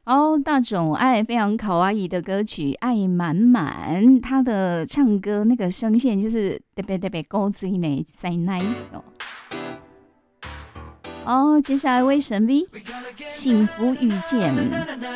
哦，大冢爱非常卡哇伊的歌曲《爱满满》，他的唱歌那个声线就是特别特别高追呢，塞奶哦。哦，接下来为神 V，幸福遇见。